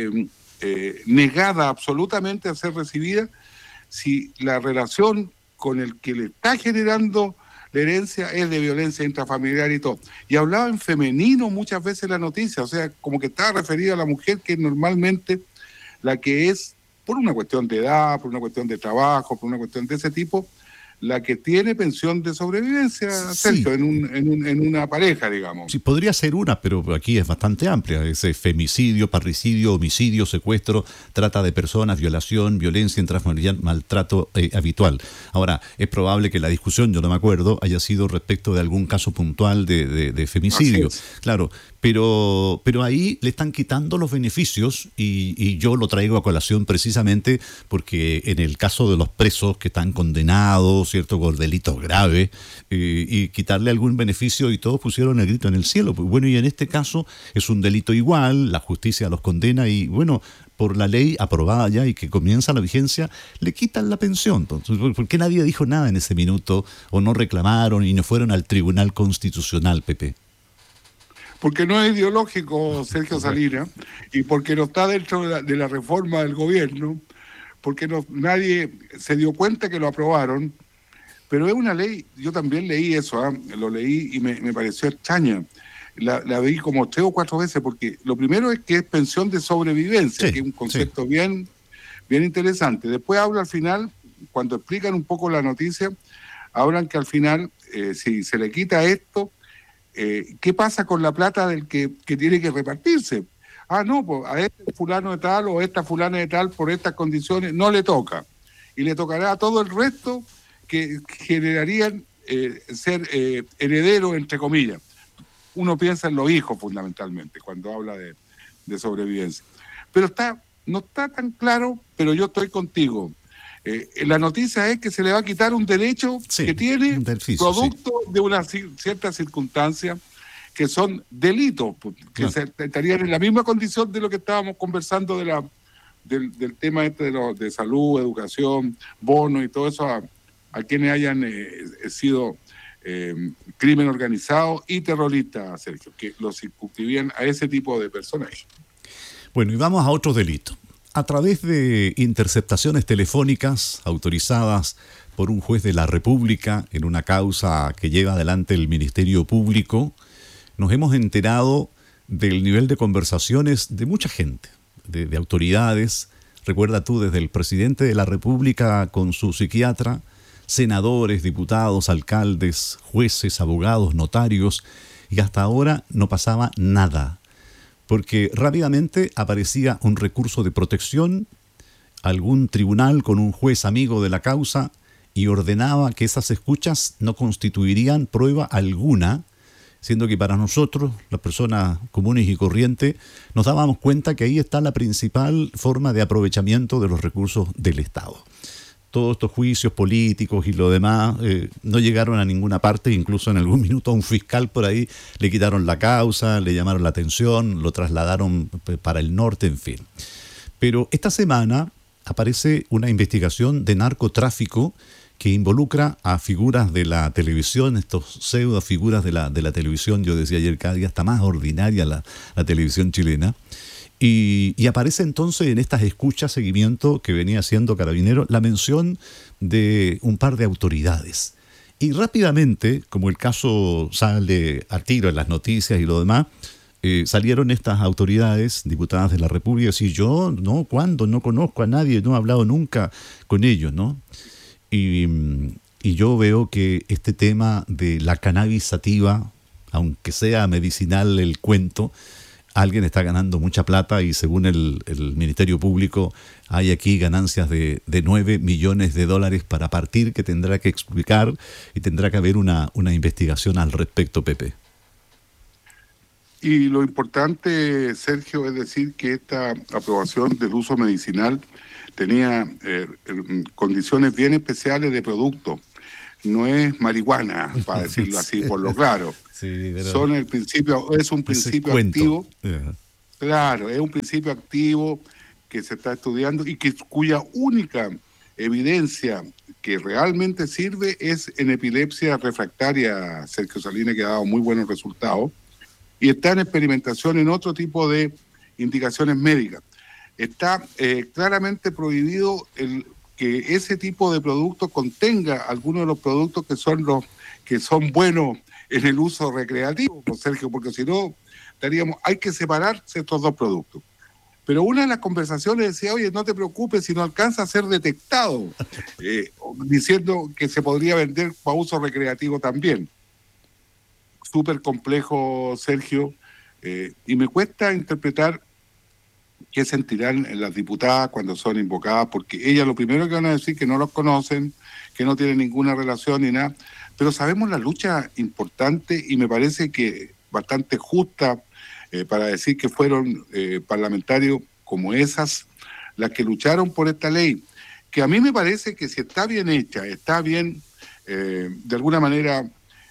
negada absolutamente a ser recibida si la relación con el que le está generando la herencia es de violencia intrafamiliar y todo. Y hablaba en femenino muchas veces la noticia, o sea, como que estaba referida a la mujer, que es normalmente la que es, por una cuestión de edad, por una cuestión de trabajo, por una cuestión de ese tipo, la que tiene pensión de sobrevivencia, Sergio, sí, en una pareja, digamos. Sí, podría ser una, pero aquí es bastante amplia. Es femicidio, parricidio, homicidio, secuestro, trata de personas, violación, violencia intrafamiliar, maltrato habitual. Ahora, es probable que la discusión, yo no me acuerdo, haya sido respecto de algún caso puntual de femicidio. Claro, pero ahí le están quitando los beneficios y yo lo traigo a colación precisamente porque en el caso de los presos que están condenados, ¿cierto?, por delitos graves, y quitarle algún beneficio, y todos pusieron el grito en el cielo. Pues bueno, y en este caso es un delito igual, la justicia los condena y bueno, por la ley aprobada ya y que comienza la vigencia, le quitan la pensión. Entonces, ¿por qué nadie dijo nada en ese minuto o no reclamaron y no fueron al Tribunal Constitucional, Pepe? Porque no es ideológico, Sergio Salinas, y porque no está dentro de la reforma del gobierno, porque nadie se dio cuenta que lo aprobaron, pero es una ley. Yo también leí eso, lo leí y me pareció extraña. La vi como 3 o 4 veces, porque lo primero es que es pensión de sobrevivencia, sí, que es un concepto bien interesante. Después habla al final, cuando explican un poco la noticia, hablan que al final, si se le quita esto, ¿qué pasa con la plata del que tiene que repartirse? No, pues a este fulano de tal o a esta fulana de tal, por estas condiciones, no le toca. Y le tocará a todo el resto que generarían ser herederos, entre comillas. Uno piensa en los hijos fundamentalmente cuando habla de sobrevivencia. Pero no está tan claro, pero yo estoy contigo. La noticia es que se le va a quitar un derecho, sí, que tiene producto, sí, de una cierta circunstancia, que son delitos, que estarían en la misma condición de lo que estábamos conversando del tema de salud, educación, bonos y todo eso a quienes hayan sido crimen organizado y terrorista, Sergio, que los circunscribían a ese tipo de personajes. Bueno, y vamos a otro delito. A través de interceptaciones telefónicas autorizadas por un juez de la República en una causa que lleva adelante el Ministerio Público, nos hemos enterado del nivel de conversaciones de mucha gente, de autoridades. Recuerda tú, desde el presidente de la República con su psiquiatra, senadores, diputados, alcaldes, jueces, abogados, notarios, y hasta ahora no pasaba nada. Porque rápidamente aparecía un recurso de protección, algún tribunal con un juez amigo de la causa y ordenaba que esas escuchas no constituirían prueba alguna, siendo que para nosotros, las personas comunes y corrientes, nos dábamos cuenta que ahí está la principal forma de aprovechamiento de los recursos del Estado. Todos estos juicios políticos y lo demás no llegaron a ninguna parte, incluso en algún minuto a un fiscal por ahí le quitaron la causa, le llamaron la atención, lo trasladaron para el norte, en fin. Pero esta semana aparece una investigación de narcotráfico que involucra a figuras de la televisión, estos pseudo figuras de la televisión. Yo decía ayer, cada día está más ordinaria la televisión chilena. Y aparece entonces en estas escuchas, seguimiento que venía haciendo Carabineros, la mención de un par de autoridades. Y rápidamente, como el caso sale a tiro en las noticias y lo demás, salieron estas autoridades, diputadas de la República, y decir, yo, no, ¿cuándo? No conozco a nadie, no he hablado nunca con ellos, ¿no? Y yo veo que este tema de la cannabis sativa, aunque sea medicinal el cuento, alguien está ganando mucha plata y según el Ministerio Público hay aquí ganancias de 9 millones de dólares para partir que tendrá que explicar y tendrá que haber una investigación al respecto, Pepe. Y lo importante, Sergio, es decir que esta aprobación del uso medicinal tenía condiciones bien especiales de producto. No es marihuana, para decirlo así, por lo claro. Sí, pero Son el principio, es un principio activo. Claro, es un principio activo que se está estudiando y cuya única evidencia que realmente sirve es en epilepsia refractaria, Sergio Salinas, que ha dado muy buenos resultados, y está en experimentación en otro tipo de indicaciones médicas. Está claramente prohibido que ese tipo de producto contenga algunos de los productos que son buenos en el uso recreativo, Sergio, porque si no, hay que separar estos dos productos. Pero una de las conversaciones decía, oye, no te preocupes si no alcanza a ser detectado, diciendo que se podría vender para uso recreativo también. Súper complejo, Sergio, y me cuesta interpretar qué sentirán las diputadas cuando son invocadas, porque ellas lo primero que van a decir es que no los conocen, que no tienen ninguna relación ni nada, pero sabemos la lucha importante y me parece que bastante justa para decir que fueron parlamentarios como esas las que lucharon por esta ley, que a mí me parece que si está bien hecha, está bien, de alguna manera,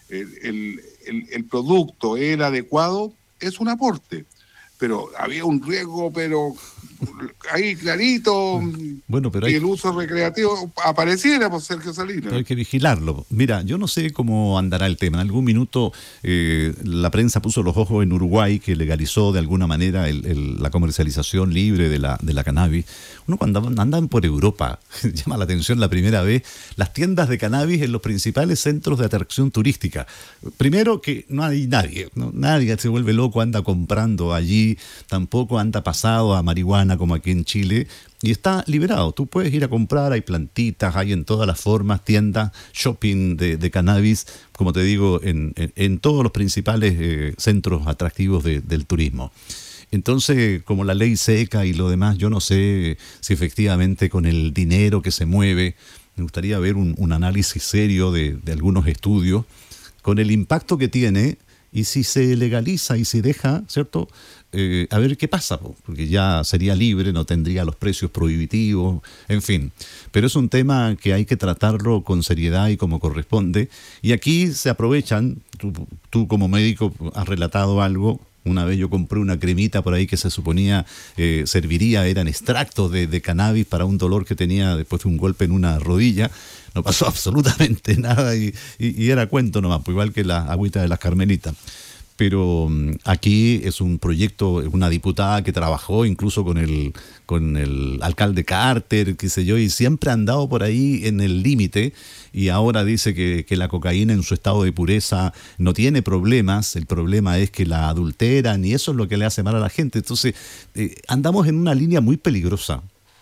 el producto es el adecuado, es un aporte. Pero había un riesgo, pero ahí clarito, bueno, pero y el uso recreativo apareciera por Sergio Salinas. Hay que vigilarlo. Mira, yo no sé cómo andará el tema. En algún minuto la prensa puso los ojos en Uruguay, que legalizó de alguna manera la comercialización libre de la cannabis. Uno cuando andan por Europa, llama la atención la primera vez, las tiendas de cannabis en los principales centros de atracción turística. Primero que no hay nadie, ¿no? Nadie se vuelve loco, anda comprando allí, tampoco anda pasado a marihuana como aquí en Chile, y está liberado. Tú puedes ir a comprar, hay plantitas, hay en todas las formas, tiendas, shopping de cannabis, como te digo, en todos los principales centros atractivos del turismo. Entonces, como la ley seca y lo demás, yo no sé si efectivamente con el dinero que se mueve, me gustaría ver un análisis serio de algunos estudios, con el impacto que tiene, y si se legaliza y se deja, ¿cierto?, a ver qué pasa, porque ya sería libre, no tendría los precios prohibitivos, en fin. Pero es un tema que hay que tratarlo con seriedad y como corresponde. Y aquí se aprovechan, tú como médico has relatado algo. Una vez yo compré una cremita por ahí que se suponía serviría, eran extractos de cannabis para un dolor que tenía después de un golpe en una rodilla. No pasó absolutamente nada y era cuento nomás, pues igual que la agüita de las carmelitas. Pero aquí es un proyecto, una diputada que trabajó incluso con el alcalde Carter, qué sé yo, y siempre ha andado por ahí en el límite, y ahora dice que la cocaína en su estado de pureza no tiene problemas, el problema es que la adulteran y eso es lo que le hace mal a la gente. Entonces andamos en una línea muy peligrosa.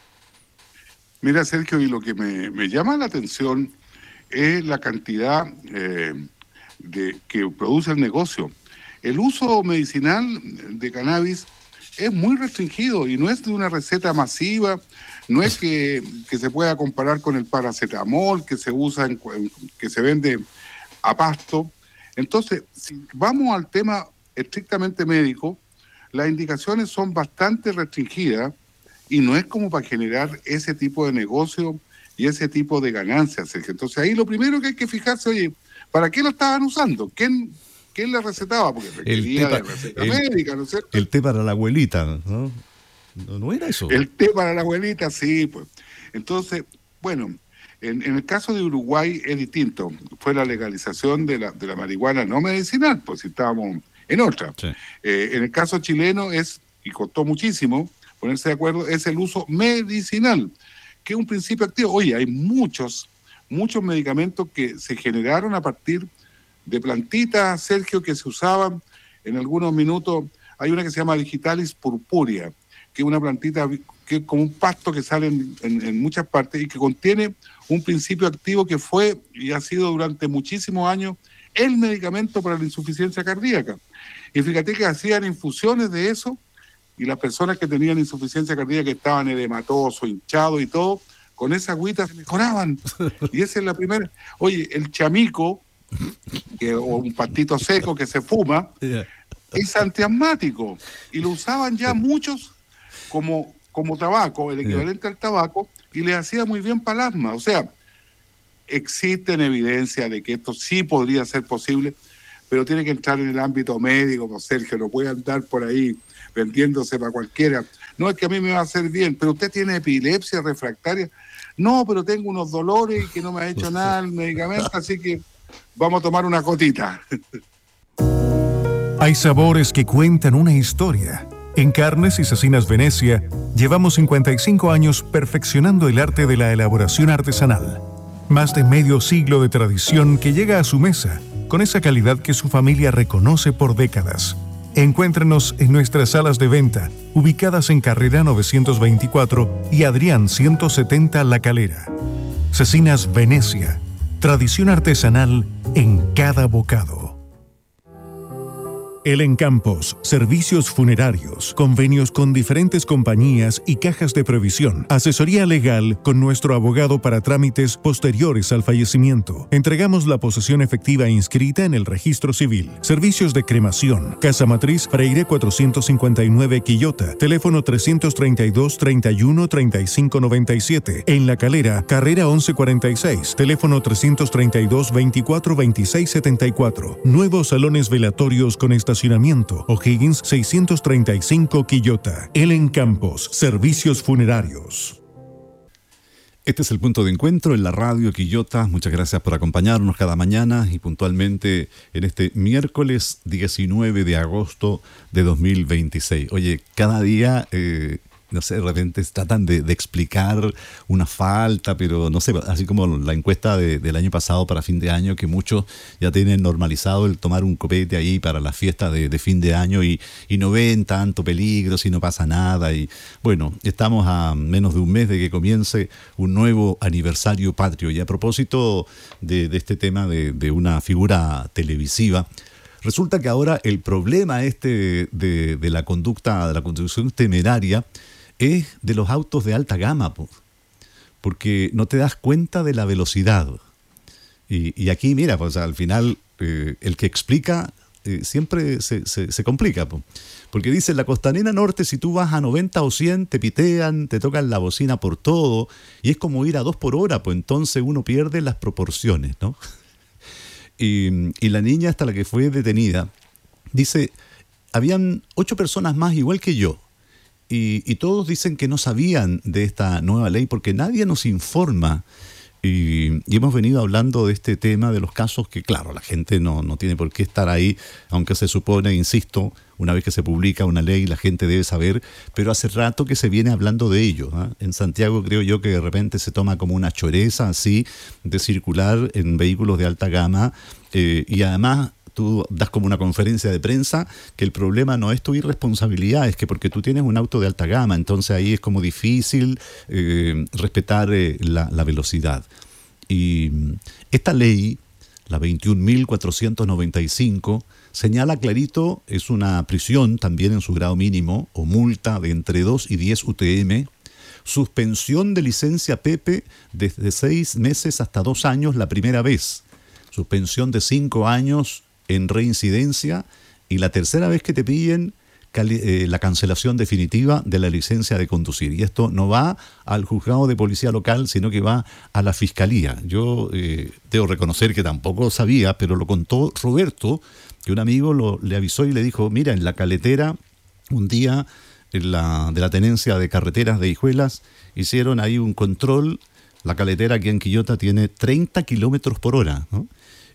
Mira, Sergio, y lo que me llama la atención es la cantidad que produce el negocio. El uso medicinal de cannabis es muy restringido y no es de una receta masiva, no es que se pueda comparar con el paracetamol que se usa, que se vende a pasto. Entonces, si vamos al tema estrictamente médico, las indicaciones son bastante restringidas y no es como para generar ese tipo de negocio y ese tipo de ganancias, Sergio. Entonces ahí lo primero que hay que fijarse, oye, ¿para qué lo estaban usando? ¿Quién le recetaba? Porque requería de receta médica, ¿no es cierto? El té para la abuelita, ¿no? ¿No era eso? El té para la abuelita, sí, pues. Entonces, bueno, en el caso de Uruguay es distinto. Fue la legalización de la marihuana no medicinal, pues si estábamos en otra. Sí. En el caso chileno y costó muchísimo ponerse de acuerdo, es el uso medicinal, que es un principio activo. Oye, hay muchos medicamentos que se generaron a partir de plantitas, Sergio, que se usaban en algunos minutos hay una que se llama Digitalis purpurea, que es una plantita que es como un pasto que sale en muchas partes y que contiene un principio activo que fue y ha sido durante muchísimos años el medicamento para la insuficiencia cardíaca. Y fíjate que hacían infusiones de eso y las personas que tenían insuficiencia cardíaca, que estaban edematosos, hinchados y todo, con esa agüita se mejoraban. Y esa es la primera. Oye, el chamico, o un pastito seco que se fuma, es antiasmático. Y lo usaban ya muchos como tabaco, el equivalente al tabaco, y les hacía muy bien para el asma. O sea, existen evidencias de que esto sí podría ser posible, pero tiene que entrar en el ámbito médico, pues Sergio, no puede andar por ahí vendiéndose para cualquiera. No, es que a mí me va a hacer bien, pero usted tiene epilepsia refractaria. No, pero tengo unos dolores y que no me ha hecho nada el medicamento, así que vamos a tomar una gotita. Hay sabores que cuentan una historia. En Carnes y Cecinas Venecia llevamos 55 años perfeccionando el arte de la elaboración artesanal. Más de medio siglo de tradición que llega a su mesa con esa calidad que su familia reconoce por décadas. Encuéntrenos en nuestras salas de venta, ubicadas en Carrera 924 y Adrián 170 La Calera. Cecinas Venecia, tradición artesanal en cada bocado. El Encampos, servicios funerarios, convenios con diferentes compañías y cajas de previsión, asesoría legal con nuestro abogado para trámites posteriores al fallecimiento. Entregamos la posesión efectiva inscrita en el registro civil. Servicios de cremación, Casa Matriz Freire 459 Quillota, teléfono 332-31-3597. En La Calera, Carrera 1146, teléfono 332-24-2674. Nuevos salones velatorios con estacionamiento. O'Higgins 635 Quillota. El Encampos, servicios funerarios. Este es el punto de encuentro en la radio Quillota. Muchas gracias por acompañarnos cada mañana y puntualmente en este miércoles 19 de agosto de 2026. Oye, cada día... no sé, de repente tratan de explicar una falta, pero no sé, así como la encuesta del año pasado para fin de año, que muchos ya tienen normalizado el tomar un copete ahí para las fiestas de fin de año y no ven tanto peligro, si no pasa nada. Y bueno, estamos a menos de un mes de que comience un nuevo aniversario patrio. Y a propósito de este tema de una figura televisiva, resulta que ahora el problema de la conducta, de la conducción temeraria, es de los autos de alta gama, porque no te das cuenta de la velocidad. Y aquí, mira, pues al final el que explica siempre se complica, porque dice, en la Costanera Norte, si tú vas a 90 o 100, te pitean, te tocan la bocina por todo, y es como ir a 2 por hora, pues entonces uno pierde las proporciones, ¿no? Y la niña, hasta la que fue detenida, dice, habían 8 personas más igual que yo, y todos dicen que no sabían de esta nueva ley porque nadie nos informa. Y hemos venido hablando de este tema, de los casos que, claro, la gente no tiene por qué estar ahí, aunque se supone, insisto, una vez que se publica una ley, la gente debe saber, pero hace rato que se viene hablando de ello, ¿eh? En Santiago creo yo que de repente se toma como una choreza así de circular en vehículos de alta gama, y además tú das como una conferencia de prensa que el problema no es tu irresponsabilidad, es que porque tú tienes un auto de alta gama, entonces ahí es como difícil respetar la velocidad. Y esta ley, la 21.495, señala clarito, es una prisión también en su grado mínimo, o multa de entre 2 y 10 UTM, suspensión de licencia PEPE desde 6 meses hasta 2 años la primera vez, suspensión de 5 años en reincidencia, y la tercera vez que te pillen, la cancelación definitiva de la licencia de conducir. Y esto no va al juzgado de policía local, sino que va a la fiscalía. Yo debo reconocer que tampoco sabía, pero lo contó Roberto, que un amigo le avisó y le dijo, mira, en la caletera, un día de la tenencia de carreteras de Hijuelas, hicieron ahí un control. La caletera aquí en Quillota tiene 30 kilómetros por hora, ¿no?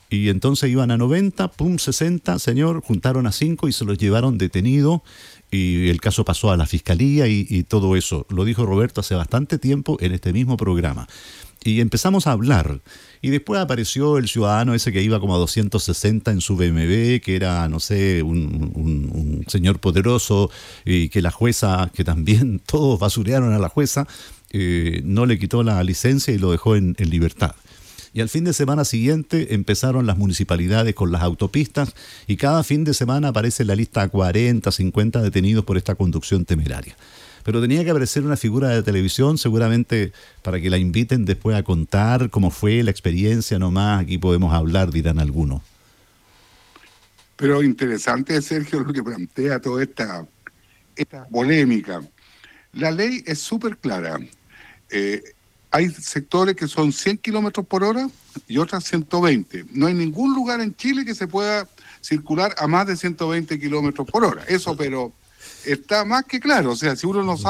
Y entonces iban a 90, pum, 60, señor, juntaron a 5 y se los llevaron detenidos. Y el caso pasó a la fiscalía y todo eso. Lo dijo Roberto hace bastante tiempo en este mismo programa. Y empezamos a hablar. Y después apareció el ciudadano ese que iba como a 260 en su BMW, que era, no sé, un señor poderoso, y que la jueza, que también todos basurearon a la jueza, no le quitó la licencia y lo dejó en libertad. Y al fin de semana siguiente empezaron las municipalidades con las autopistas y cada fin de semana aparece en la lista 40, 50 detenidos por esta conducción temeraria. Pero tenía que aparecer una figura de televisión seguramente para que la inviten después a contar cómo fue la experiencia nomás. Aquí podemos hablar, dirán algunos. Pero interesante, Sergio, lo que plantea toda esta polémica. La ley es súper clara. Hay sectores que son 100 kilómetros por hora y otras 120. No hay ningún lugar en Chile que se pueda circular a más de 120 kilómetros por hora. Eso, pero está más que claro. O sea, si uno no sabe